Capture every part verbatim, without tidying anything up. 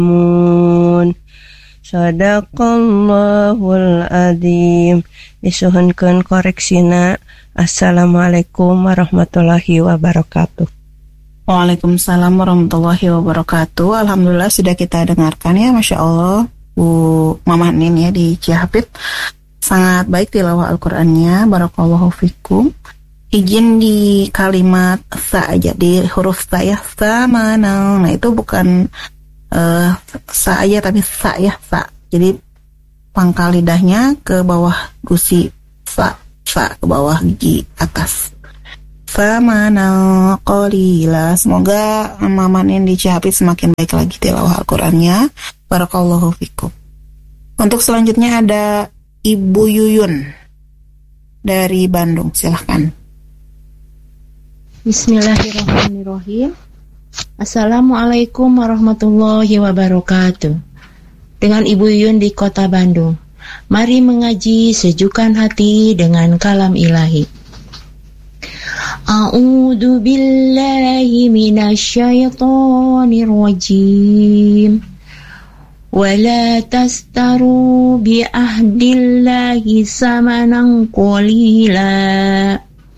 Sadaqallahul adzim. Disuhunkeun koreksina. Assalamualaikum warahmatullahi wabarakatuh. Waalaikumsalam warahmatullahi wabarakatuh. Alhamdulillah sudah kita dengarkan ya, Masya Allah, Bu Mama Nin ya di Cihapit. Sangat baik tilawah Al-Qur'annya. Barakallahu fikum. Izin di kalimat sa aja, di huruf sa ya, sa mana. Nah itu bukan uh, sa aja tapi sa ya, sa. Jadi pangkal lidahnya ke bawah gusi, sa, sa ke bawah gigi atas. Famana qalila. Semoga Mamanin di Cihapit semakin baik lagi tilawah Al-Qur'annya. Barakallahu fikum. Untuk selanjutnya ada Ibu Yuyun dari Bandung. Silahkan. Bismillahirrahmanirrahim. Assalamualaikum warahmatullahi wabarakatuh. Dengan Ibu Yuyun di Kota Bandung. Mari mengaji sejukkan hati dengan kalam ilahi. A'udzu billahi minasyaitonir rajim. Wala tastaru bi ahdillahi samanan qalila.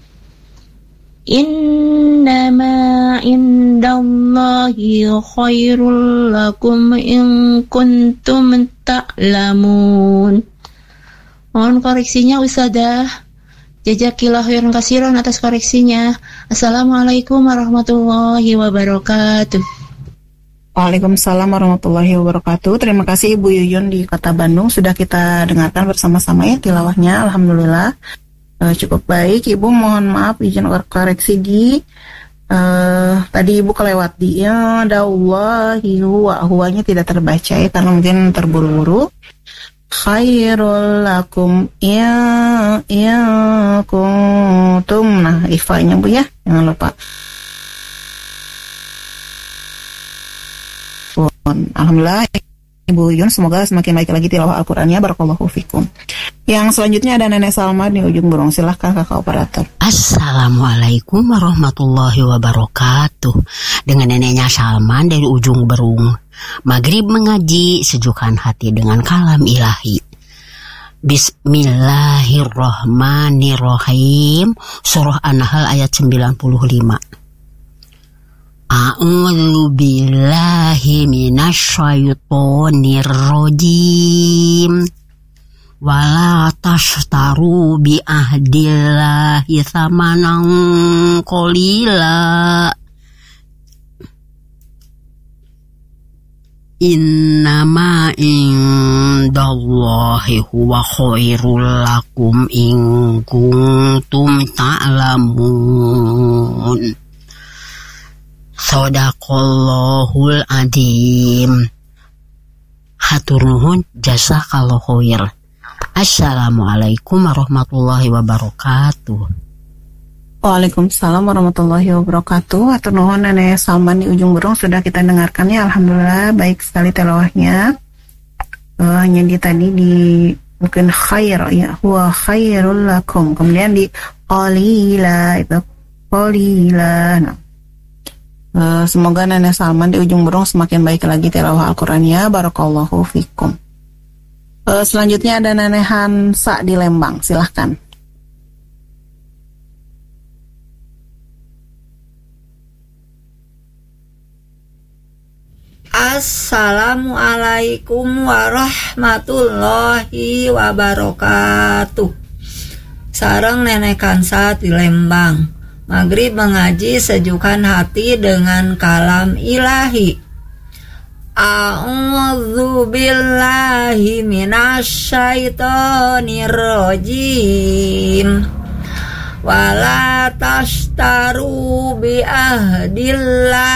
Innama indallahi khairul lakum in kuntum ta'lamun. Mohon koreksinya Ustazah. Jazakillahu khairan katsiran atas koreksinya. Assalamualaikum warahmatullahi wabarakatuh. Waalaikumsalam warahmatullahi wabarakatuh. Terima kasih Ibu Yuyun di Kota Bandung. Sudah kita dengarkan bersama-sama ya tilawahnya. Alhamdulillah uh, cukup baik. Ibu mohon maaf izin koreksi di uh, tadi Ibu kelewat di ya dawallahi huwa. Huwanya tidak terbaca ya karena mungkin terburu-buru. Khairul lakum ya ya kuntum. Nah ifanya Bu ya, jangan lupa. Alhamdulillah Ibu Yun, semoga semakin baik lagi tilawah Al-Qur'annya. Barakallahu fikum. Yang selanjutnya ada Nenek Salma di ujung burung. Silahkan Kakak Operator. Assalamualaikum warahmatullahi wabarakatuh. Dengan neneknya Salman dari ujung berung. Maghrib mengaji sejukkan hati dengan kalam ilahi. Bismillahirrahmanirrahim. Surah An-Nahl ayat sembilan puluh lima. A'udzu billahi minasyaitonir rajim. Wala tashtaru bi ahdillahi tsamanan qalila. Innama indallahi huwa khairul lakum in kuntum ta'lamun. Shadaqallahul adzim. Hatur nuhun, jazakallahu khair. Assalamualaikum warahmatullahi wabarakatuh. Waalaikumsalam warahmatullahi wabarakatuh. Hatur nuhun Nenek Salman di ujung burung, sudah kita dengarkan ya. Alhamdulillah baik sekali tilawahnya. Uh, hanya di tadi di mungkin khair ya, huwa khairul lakum. Kemudian di qalila itu qalila. Nah, uh, semoga Nenek Salman di ujung burung semakin baik lagi tilawah Al-Qur'annya. Barakallahu fikum. Uh, selanjutnya ada Nenek Hansa di Lembang. Silahkan. Assalamualaikum warahmatullahi wabarakatuh. Sareng Nenek Kansa di Lembang. Maghrib mengaji sejukkan hati dengan kalam ilahi. A'udzu billahi minasyaitonir rajim. Wala tashtaru bi ahdillah